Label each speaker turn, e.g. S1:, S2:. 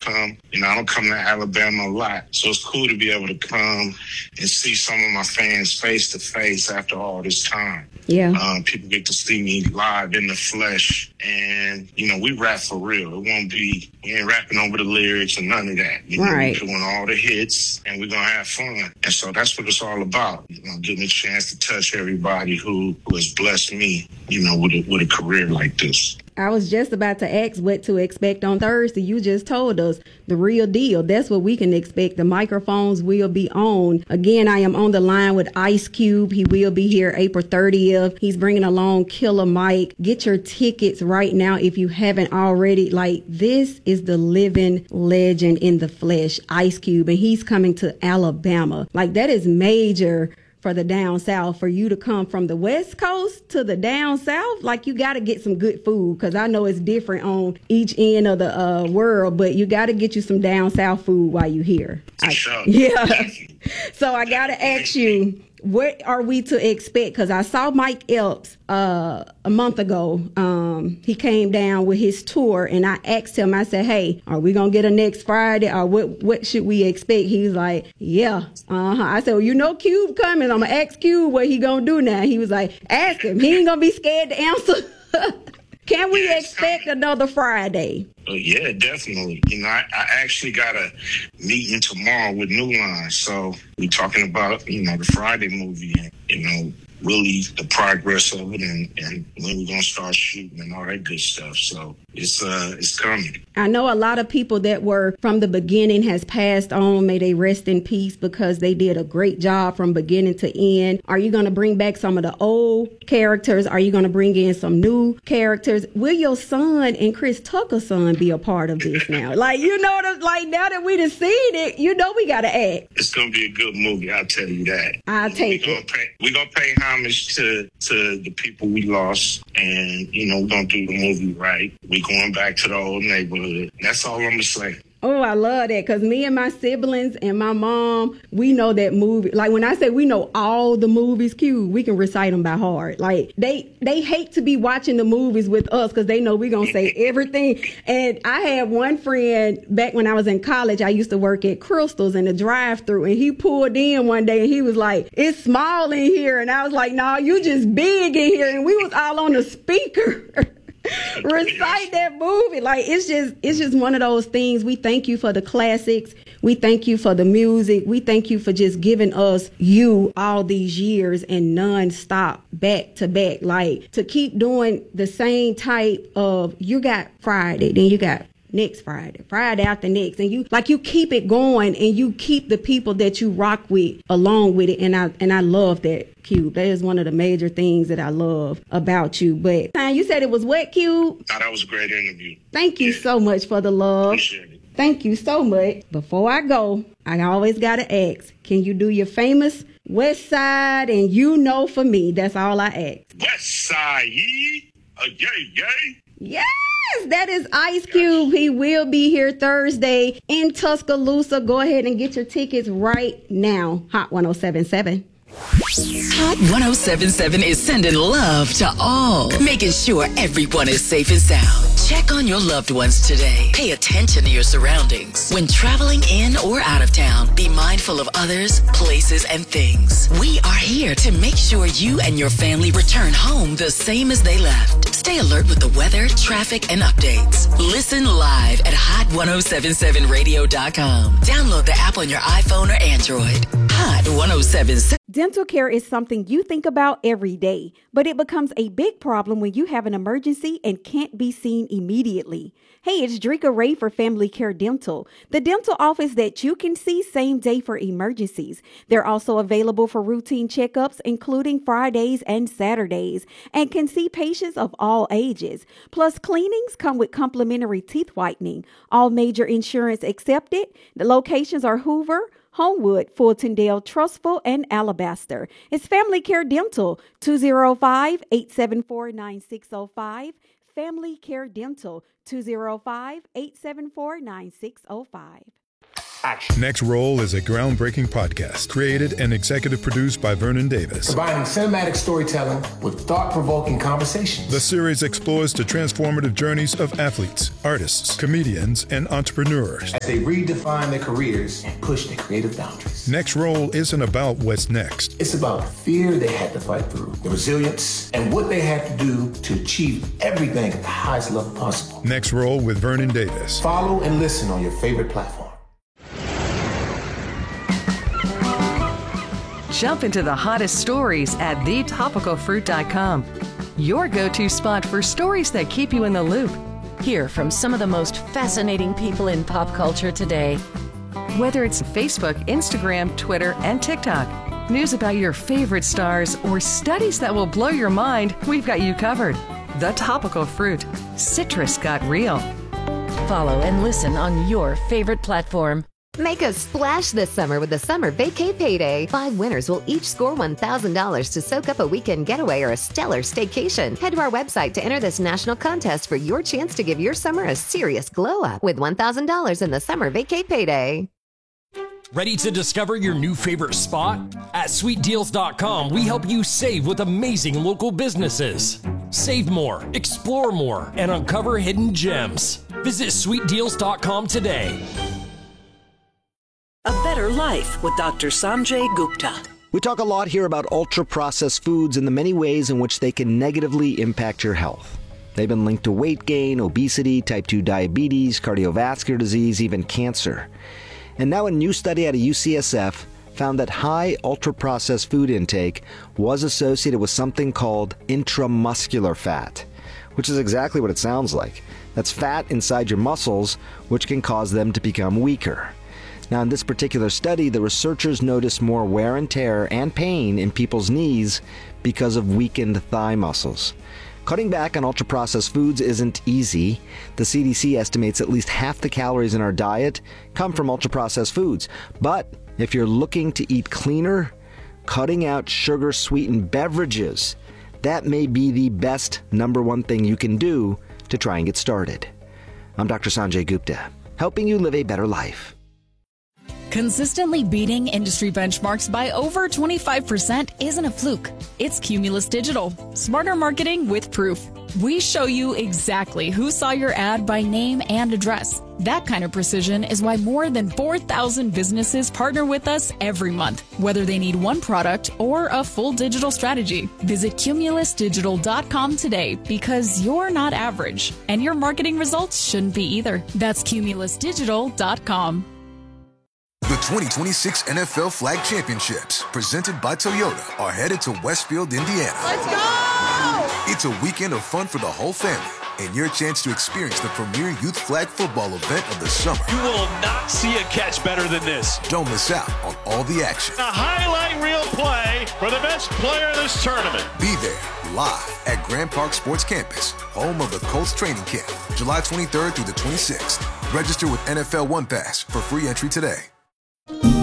S1: come. I don't come to Alabama a lot. So it's cool to be able to come and see some of my fans face to face after all this time.
S2: Yeah.
S1: People get to see me live in the flesh. And, we rap for real. We ain't rapping over the lyrics and none of that.
S2: Right.
S1: We're doing all the hits and we're going to have fun. And so that's what it's all about. Getting a chance to touch everybody who has blessed me, with a career like this.
S2: I was just about to ask what to expect on Thursday. You just told us the real deal. That's what we can expect. The microphones will be on. Again, I am on the line with Ice Cube. He will be here April 30th. He's bringing along Killer Mike. Get your tickets right now if you haven't already. This is the living legend in the flesh, Ice Cube, and he's coming to Alabama. That is major for the down south. For you to come from the West Coast to the down south, you got to get some good food, because I know it's different on each end of the world, but you got to get you some down south food while you're here.
S1: Sure.
S2: Yeah. So I got to ask you, what are we to expect? Because I saw Mike Epps a month ago. He came down with his tour, and I asked him, I said, hey, are we going to get a next Friday, or what should we expect? He was like, yeah. I said, well, Cube coming. I'm going to ask Cube what he going to do now. He was like, ask him. He ain't going to be scared to answer. Can we expect another Friday?
S1: Yeah, definitely. I actually got a meeting tomorrow with New Line. So we're talking about, the Friday movie and, really the progress of it and when we're going to start shooting and all that good stuff. So it's coming.
S2: I know a lot of people that were from the beginning has passed on. May they rest in peace, because they did a great job from beginning to end. Are you going to bring back some of the old characters? Are you going to bring in some new characters? Will your son and Chris Tucker's son be a part of this now? now that we done seen it, we got to act.
S1: It's going to be a good movie, I'll tell you that.
S2: I'll take it.
S1: We're going to pay homage to the people we lost, and, we're going to do the movie right. We're going back to the old neighborhood. That's all I'm going to say.
S2: Oh, I love that, because me and my siblings and my mom, we know that movie. When I say we know all the movies, Q, we can recite them by heart. They hate to be watching the movies with us, because they know we're going to say everything. And I had one friend back when I was in college. I used to work at Crystal's in the drive-thru, and he pulled in one day and he was like, it's small in here. And I was like, no, you just big in here. And we was all on the speaker. Recite that movie. It's just one of those things. We thank you for the classics. We thank you for the music. We thank you for just giving us you all these years and non-stop, back to back. To keep doing the same type of, you got Friday, then you got next Friday after next, and you keep it going, and you keep the people that you rock with along with it, and I love that, Cube. That is one of the major things that I love about you. But you said it was what, Cube?
S1: That was a great interview.
S2: Thank you so much for the love.
S1: Appreciate it.
S2: Thank you so much. Before I go, I always gotta ask, can you do your famous West Side? And for me, that's all I ask.
S1: West Side, yay, yay.
S2: Yes, that is Ice Cube. He will be here Thursday in Tuscaloosa. Go ahead and get your tickets right now. Hot 107.7.
S3: Hot 107.7 is sending love to all, making sure everyone is safe and sound. Check on your loved ones today. Pay attention to your surroundings. When traveling in or out of town, be mindful of others, places, and things. We are here to make sure you and your family return home the same as they left. Stay alert with the weather, traffic, and updates. Listen live at hot1077radio.com. Download the app on your iPhone or Android. Hot 107.7.
S2: Dental care is something you think about every day, but it becomes a big problem when you have an emergency and can't be seen immediately. Hey, it's Drika Ray for Family Care Dental, the dental office that you can see same day for emergencies. They're also available for routine checkups, including Fridays and Saturdays, and can see patients of all ages. Plus, cleanings come with complimentary teeth whitening. All major insurance accepted. The locations are Hoover, Homewood, Fultondale, Trustful, and Alabaster. It's Family Care Dental, 205-874-9605. Family Care Dental, 205-874-9605.
S4: action.
S5: Next Roll is a groundbreaking podcast created and executive produced by Vernon Davis.
S4: Combining cinematic storytelling with thought-provoking conversations.
S5: The series explores the transformative journeys of athletes, artists, comedians, and entrepreneurs
S4: as they redefine their careers and push their creative boundaries.
S5: Next Roll isn't about what's next.
S4: It's about the fear they had to fight through, the resilience, and what they had to do to achieve everything at the highest level possible.
S5: Next Roll with Vernon Davis.
S4: Follow and listen on your favorite platform.
S6: Jump into the hottest stories at thetopicalfruit.com. Your go-to spot for stories that keep you in the loop.
S7: Hear from some of the most fascinating people in pop culture today.
S6: Whether it's Facebook, Instagram, Twitter, and TikTok, news about your favorite stars, or studies that will blow your mind, we've got you covered. The Topical Fruit. Citrus got real.
S7: Follow and listen on your favorite platform.
S8: Make a splash this summer with the Summer Vacay Payday. 5 winners will each score $1,000 to soak up a weekend getaway or a stellar staycation. Head to our website to enter this national contest for your chance to give your summer a serious glow up with $1,000 in the Summer Vacay Payday.
S9: Ready to discover your new favorite spot? At SweetDeals.com, we help you save with amazing local businesses. Save more, explore more, and uncover hidden gems. Visit SweetDeals.com today.
S10: A Better Life with Dr. Sanjay Gupta.
S11: We talk a lot here about ultra-processed foods and the many ways in which they can negatively impact your health. They've been linked to weight gain, obesity, type 2 diabetes, cardiovascular disease, even cancer. And now a new study out of UCSF found that high ultra-processed food intake was associated with something called intramuscular fat, which is exactly what it sounds like. That's fat inside your muscles, which can cause them to become weaker. Now, in this particular study, the researchers noticed more wear and tear and pain in people's knees because of weakened thigh muscles. Cutting back on ultra-processed foods isn't easy. The CDC estimates at least half the calories in our diet come from ultra-processed foods. But if you're looking to eat cleaner, cutting out sugar-sweetened beverages, that may be the best number one thing you can do to try and get started. I'm Dr. Sanjay Gupta, helping you live a better life.
S12: Consistently beating industry benchmarks by over 25% isn't a fluke. It's Cumulus Digital. Smarter marketing with proof. We show you exactly who saw your ad by name and address. That kind of precision is why more than 4,000 businesses partner with us every month, whether they need one product or a full digital strategy. Visit cumulusdigital.com today because you're not average, and your marketing results shouldn't be either. That's cumulusdigital.com.
S13: The 2026 NFL Flag Championships, presented by Toyota, are headed to Westfield, Indiana.
S14: Let's go!
S13: It's a weekend of fun for the whole family and your chance to experience the premier youth flag football event of the summer.
S15: You will not see a catch better than this.
S13: Don't miss out on all the action.
S15: A highlight reel play for the best player of this tournament.
S13: Be there live at Grand Park Sports Campus, home of the Colts training camp, July 23rd through the 26th. Register with NFL One Pass for free entry today.